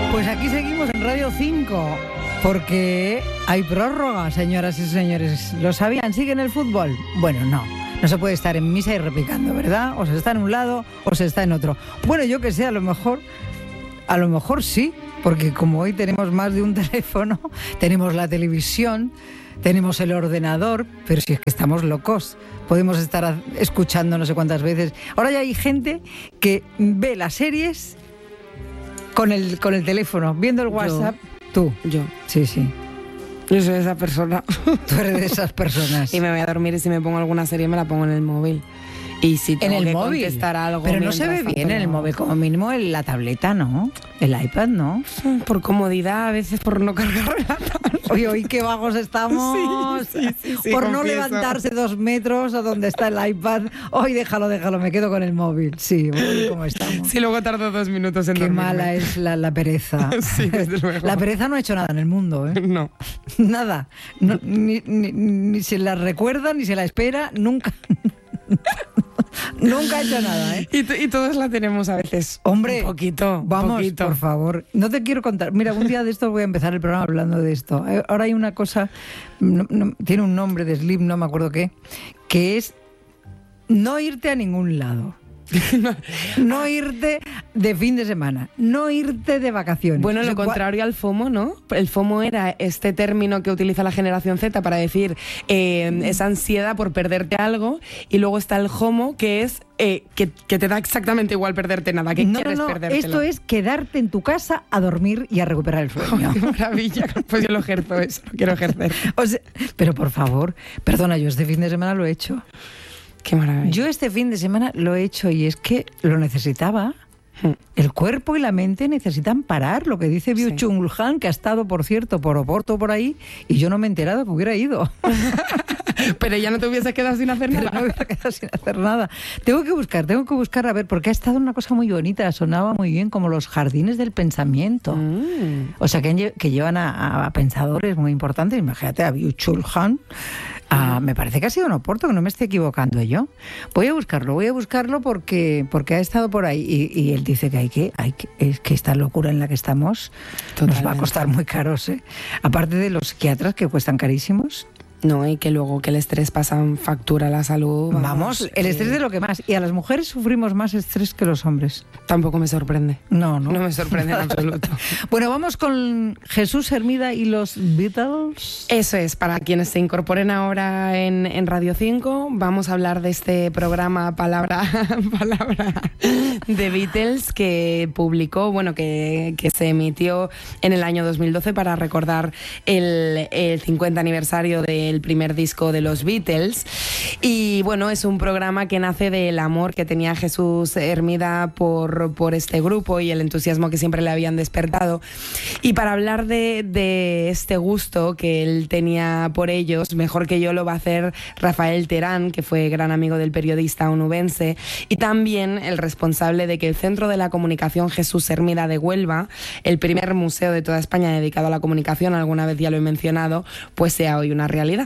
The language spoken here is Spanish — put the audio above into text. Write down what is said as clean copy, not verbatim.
Pues aquí seguimos en Radio 5, porque hay prórroga, señoras y señores. ¿Lo sabían? ¿Siguen el fútbol? Bueno, no se puede estar en misa y repicando, ¿verdad? O se está en un lado o se está en otro. Bueno, yo que sé, a lo mejor sí, porque como hoy tenemos más de un teléfono, tenemos la televisión, tenemos el ordenador, pero si es que estamos locos, podemos estar escuchando no sé cuántas veces. Ahora ya hay gente que ve las series con el teléfono, viendo el WhatsApp. Yo. Sí. Yo soy esa persona. Tú eres de esas personas. Y me voy a dormir y si me pongo alguna serie me la pongo en el móvil. Y si tengo en el que móvil contestar algo... Pero no se ve bien en el móvil, como mínimo en la tableta, ¿no? El iPad, ¿no? Por comodidad, a veces por no cargar la tablet. Oye, qué vagos estamos. Sí, por no confieso. levantarse 2 metros a donde está el iPad. Hoy déjalo, me quedo con el móvil. Sí, ¿cómo estamos? Sí, luego tardo 2 minutos en Qué dormirme. mala es la pereza. Sí, desde luego. La pereza no ha hecho nada en el mundo, ¿eh? No. Nada. No, ni se la recuerda, ni se la espera, nunca. Nunca ha hecho nada, ¿eh? Y todos la tenemos a veces. Hombre, un poquito. Vamos, poquito. por favor. No te quiero contar. Mira, un día de esto voy a empezar el programa hablando de esto. Ahora hay una cosa, tiene un nombre de Slim, no me acuerdo qué, que es no irte a ningún lado. No irte de fin de semana, no irte de vacaciones. Bueno, lo contrario al FOMO, ¿no? El FOMO era este término que utiliza la generación Z para decir esa ansiedad por perderte algo, y luego está el HOMO, que es que te da exactamente igual perderte nada, que quieres perdértelo. Esto es quedarte en tu casa a dormir y a recuperar el sueño. Oh, ¡qué maravilla! Pues yo lo ejerzo eso, lo quiero ejercer. O sea, pero por favor, perdona, yo este fin de semana lo he hecho. ¡Qué maravilla! Yo este fin de semana lo he hecho y es que lo necesitaba. El cuerpo y la mente necesitan parar, lo que dice Byung-Chul Han, que ha estado, por cierto, por Oporto por ahí, y yo no me he enterado que hubiera ido. Pero ya no te hubieses quedado sin hacer nada. No hubiera quedado sin hacer nada. Tengo que buscar, a ver, porque ha estado una cosa muy bonita, sonaba muy bien, como los jardines del pensamiento. O sea, que llevan a pensadores muy importantes. Imagínate, a Byung-Chul Han. Me parece que ha sido en Oporto, que no me estoy equivocando yo. Voy a buscarlo porque ha estado por ahí y él dice que es que esta locura en la que estamos nos va a costar muy caros, ¿eh? Aparte de los psiquiatras que cuestan carísimos. No, y que luego que el estrés pasa factura a la salud. Vamos, el estrés es lo que más. Y a las mujeres sufrimos más estrés que los hombres. Tampoco me sorprende. No me sorprende en absoluto. Bueno, vamos con Jesús Hermida y los Beatles. Eso es, para quienes se incorporen ahora en Radio 5, vamos a hablar de este programa Palabra de Beatles que publicó, que se emitió en el año 2012 para recordar el 50 aniversario del primer disco de los Beatles. Y bueno, es un programa que nace del amor que tenía Jesús Hermida por este grupo y el entusiasmo que siempre le habían despertado. Y para hablar de este gusto que él tenía por ellos, mejor que yo lo va a hacer Rafael Terán, que fue gran amigo del periodista onubense, y también el responsable de que el Centro de la Comunicación Jesús Hermida de Huelva, el primer museo de toda España dedicado a la comunicación, alguna vez ya lo he mencionado, pues sea hoy una realidad.